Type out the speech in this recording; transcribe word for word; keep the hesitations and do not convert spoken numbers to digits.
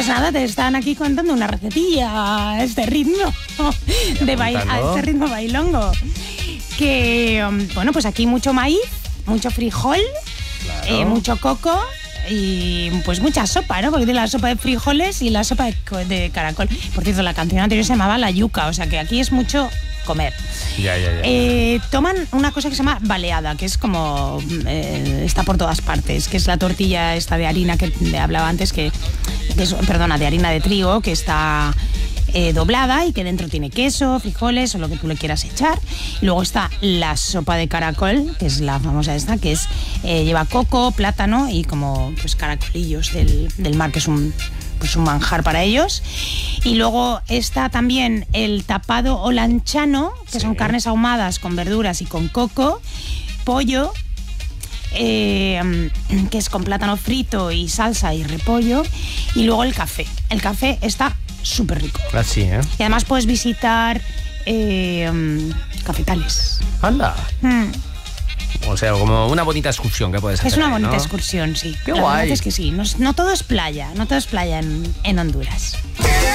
Pues nada, te están aquí contando una recetilla a este ritmo, de bail, a este ritmo bailongo. Que, bueno, pues aquí mucho maíz, mucho frijol, claro. eh, mucho coco y pues mucha sopa, ¿no? Porque tiene la sopa de frijoles y la sopa de, de caracol. Por cierto, la canción anterior se llamaba la yuca, o sea que aquí es mucho comer. Ya, ya, ya. Eh, toman una cosa que se llama baleada, que es como... Eh, está por todas partes, que es la tortilla esta de harina que te hablaba antes, que, que es, perdona, de harina de trigo, que está... Eh, doblada y que dentro tiene queso, frijoles o lo que tú le quieras echar. Y luego está la sopa de caracol, que es la famosa esta, que es eh, lleva coco, plátano y como pues caracolillos del, del mar, que es un, pues un manjar para ellos. Y luego está también el tapado olanchano, que sí. son carnes ahumadas con verduras y con coco, pollo, Eh, que es con plátano frito y salsa y repollo, y luego el café. El café está súper rico. Así, ¿eh? Y además puedes visitar eh, um, cafetales. Anda. Mm. O sea, como una bonita excursión que puedes hacer. Es una ahí, bonita ¿no? excursión, sí. Qué La guay. verdad es que sí. No, no todo es playa, no todo es playa en, en Honduras.